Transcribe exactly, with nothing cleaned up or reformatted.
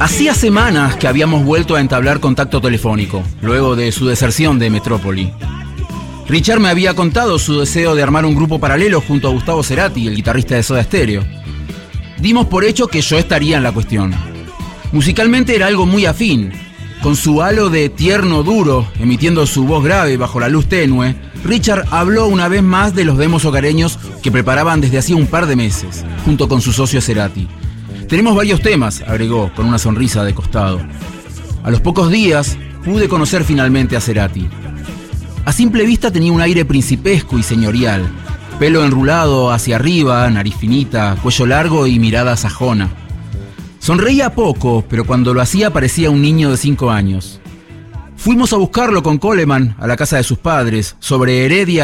Hacía semanas que habíamos vuelto a entablar contacto telefónico, luego de su deserción de Metrópoli. Richard me había contado su deseo de armar un grupo paralelo junto a Gustavo Cerati, el guitarrista de Soda Stereo. Dimos por hecho que yo estaría en la cuestión. Musicalmente era algo muy afín. Con su halo de tierno duro, emitiendo su voz grave bajo la luz tenue, Richard habló una vez más de los demos hogareños que preparaban desde hacía un par de meses, junto con su socio Cerati. Tenemos varios temas, agregó, con una sonrisa de costado. A los pocos días, pude conocer finalmente a Cerati. A simple vista tenía un aire principesco y señorial, pelo enrulado hacia arriba, nariz finita, cuello largo y mirada sajona. Sonreía poco, pero cuando lo hacía parecía un niño de cinco años. Fuimos a buscarlo con Coleman a la casa de sus padres, sobre Heredia